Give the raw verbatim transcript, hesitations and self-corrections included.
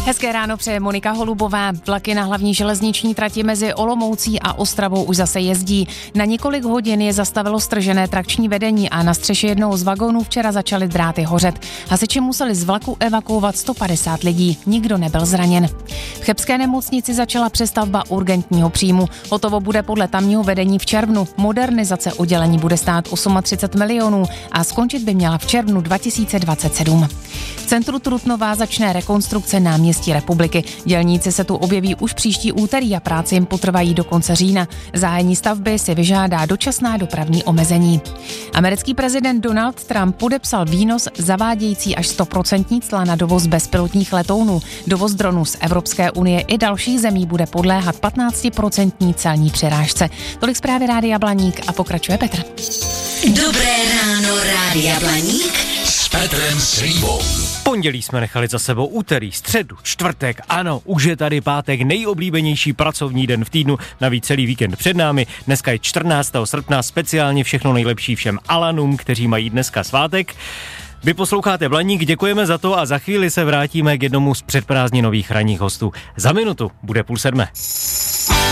Hezké ráno přeje Monika Holubová. Vlaky na hlavní železniční trati mezi Olomoucí a Ostravou už zase jezdí. Na několik hodin je zastavilo stržené trakční vedení a na střeše jednoho z vagonů včera začaly dráty hořet. Hasiči museli z vlaku evakuovat sto padesát lidí. Nikdo nebyl zraněn. V chebské nemocnici začala přestavba urgentního příjmu. Hotovo bude podle tamního vedení v červnu. Modernizace oddělení bude stát třicet osm milionů a skončit by měla v červnu dva tisíce dvacet sedm. V centru Trutnova začne rekonstrukce náměstí Republiky. Dělníci se tu objeví už příští úterý a práce jim potrvají do konce října. Zájení stavby si vyžádá dočasná dopravní omezení. Americký prezident Donald Trump podepsal výnos zavádějící až sto procent cla na dovoz bezpilotních letounů. Dovoz dronů z Evropské unie i dalších zemí bude podléhat patnáct procent celní přirážce. Tolik zprávy Rádia Blaník a pokračuje Petr. Dobré ráno, Rádia Blaník s Petrem Slívou. Pondělí jsme nechali za sebou, úterý, středu, čtvrtek, ano, už je tady pátek, nejoblíbenější pracovní den v týdnu, navíc celý víkend před námi. Dneska je čtrnáctého srpna, speciálně všechno nejlepší všem Alanům, kteří mají dneska svátek. Vy posloucháte Blaník, děkujeme za to a za chvíli se vrátíme k jednomu z předprázdninových ranních hostů. Za minutu bude půl sedmé.